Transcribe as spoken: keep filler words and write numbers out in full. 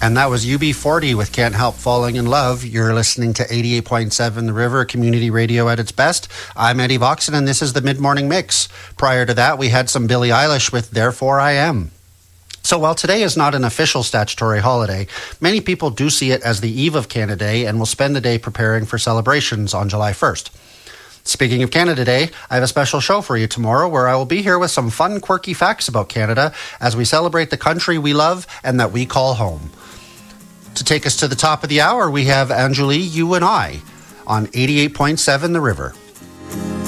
And that was U B forty with Can't Help Falling in Love. You're listening to eighty-eight point seven The River, community radio at its best. I'm Eddie Voxon, and this is the Mid-Morning Mix. Prior to that, we had some Billie Eilish with Therefore I Am. So while today is not an official statutory holiday, many people do see it as the eve of Canada Day and will spend the day preparing for celebrations on July first. Speaking of Canada Day, I have a special show for you tomorrow where I will be here with some fun, quirky facts about Canada as we celebrate the country we love and that we call home. To take us to the top of the hour, we have Anjali, You and I on eighty-eight point seven The River.